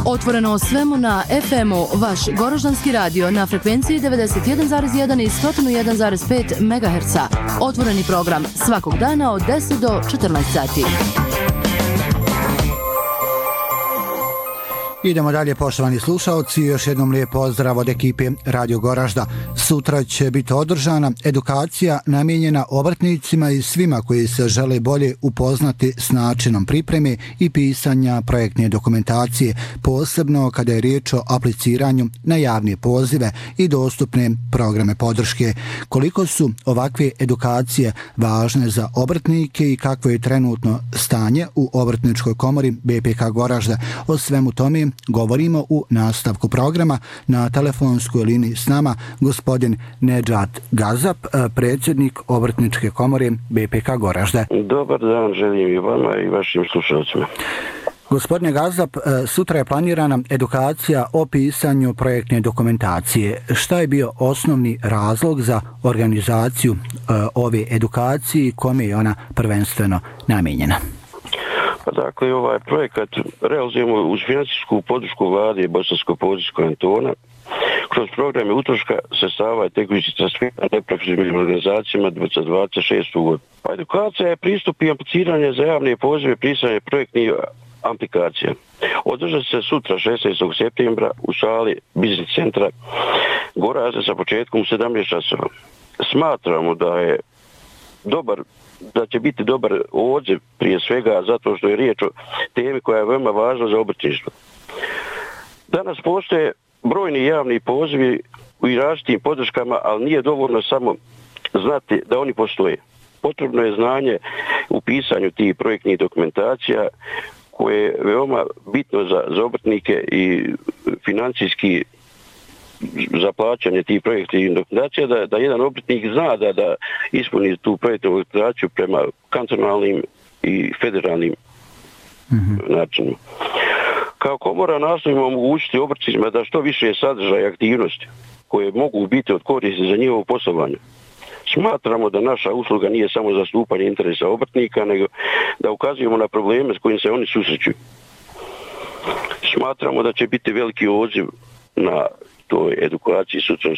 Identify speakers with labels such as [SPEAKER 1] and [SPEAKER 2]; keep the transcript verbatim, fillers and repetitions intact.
[SPEAKER 1] Otvoreno o svemu na F M-u, vaš Goroždanski radio na frekvenciji devedeset jedan zarez jedan i sto jedan zarez pet megaherca. Otvoreni program svakog dana od deset do četrnaest sati.
[SPEAKER 2] Idemo dalje, poštovani slušalci, još jednom lijep pozdrav od ekipe Radio Goražda. Sutra će biti održana edukacija namijenjena obrtnicima i svima koji se žele bolje upoznati s načinom pripreme i pisanja projektne dokumentacije, posebno kada je riječ o apliciranju na javne pozive i dostupne programe podrške. Koliko su ovakve edukacije važne za obrtnike i kakvo je trenutno stanje u Obrtničkoj komori B P K Goražda? O svemu tome govorimo u nastavku programa. Na telefonskoj liniji s nama gospodin Nedžad Gazap, predsjednik Obrtničke komore B P K Goražda.
[SPEAKER 3] Dobar dan želim i vama i vašim slušalcima.
[SPEAKER 2] Gospodine Gazap, sutra je planirana edukacija o pisanju projektne dokumentacije. Šta je bio osnovni razlog za organizaciju ove edukacije i kome je ona prvenstveno namijenjena?
[SPEAKER 3] Dakle, ovaj projekat realizujemo uz financijsku podršku vlade Bosansko-Posavskog kantona kroz programe utroška sredstava i tekućih transfera neprofitnim organizacijama dvadeset dvadeset šestu godinu. Pa edukacija je pristup i apliciranje za javne pozive pisanje projektnih aplikacija. Održat se sutra šesnaestog septembra u sali Biznis centra Goražde sa početkom u sedamnaest časova. Smatramo da je dobar da će biti dobar odziv prije svega zato što je riječ o temi koja je veoma važna za obrtništvo. Danas postoje brojni javni pozivi u različitim podrškama, ali nije dovoljno samo znati da oni postoje. Potrebno je znanje u pisanju tih projektnih dokumentacija koje je veoma bitno za, za obrtnike i financijski za plaćanje tih projektnih dokumentacija, da, da jedan obrtnik zna da, da ispuni tu projektnu dokumentaciju prema kantonalnim i federalnim mm-hmm. načinima. Kao komora nastojimo omogućiti obrtnicima da što više sadržaja i aktivnosti koje mogu biti od koristi za njihovo poslovanje. Smatramo da naša usluga nije samo zastupanje interesa obrtnika, nego da ukazujemo na probleme s kojim se oni susreću. Smatramo da će biti veliki odziv na toj edukaciji sutra